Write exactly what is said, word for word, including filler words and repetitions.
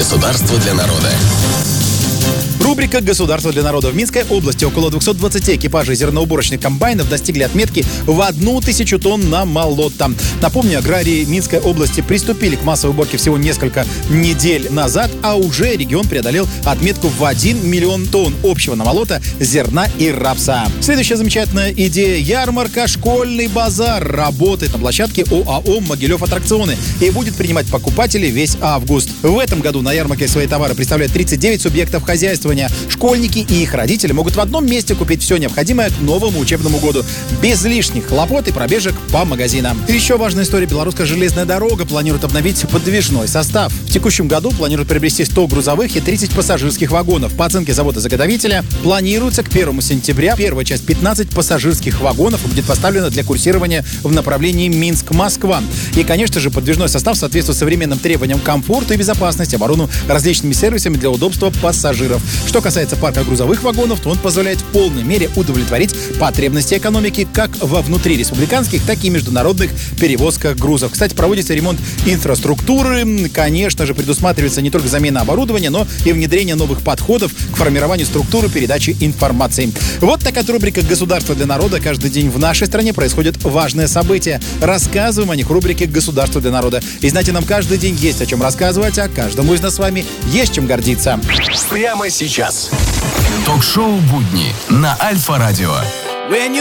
Государство для народа. Рубрика «Государство для народа». В Минской области около двухсот двадцати экипажей зерноуборочных комбайнов достигли отметки в одну тысячу тонн на молота. Напомню, аграрии Минской области приступили к массовой уборке всего несколько недель назад, а уже регион преодолел отметку в один миллион тонн общего намолота зерна и рапса. Следующая замечательная идея. Ярмарка «Школьный базар» работает на площадке ОАО «Могилев Аттракционы» и будет принимать покупателей весь август. В этом году на ярмарке свои товары представляют тридцать девять субъектов хозяйствования. Школьники и их родители могут в одном месте купить все необходимое к новому учебному году, без лишних хлопот и пробежек по магазинам. Еще важная история. Белорусская железная дорога планирует обновить подвижной состав. В текущем году планируют приобрести сто грузовых и тридцать пассажирских вагонов. По оценке завода-заготовителя, планируется к первому сентября первая часть пятнадцать пассажирских вагонов будет поставлена для курсирования в направлении Минск-Москва. И, конечно же, подвижной состав соответствует современным требованиям комфорта и безопасности, оборудован различными сервисами для удобства пассажиров. Что касается парка грузовых вагонов, то он позволяет в полной мере удовлетворить потребности экономики как во внутриреспубликанских, так и международных перевозках грузов. Кстати, проводится ремонт инфраструктуры. Конечно же, предусматривается не только замена оборудования, но и внедрение новых подходов к формированию структуры передачи информации. Вот такая рубрика «Государство для народа». Каждый день в нашей стране происходят важные события. Рассказываем о них в рубрике «Государство для народа». И знаете, нам каждый день есть о чем рассказывать, а каждому из нас с вами есть чем гордиться. Прямо сейчас. Ток-шоу «Будни» на Альфа-радио.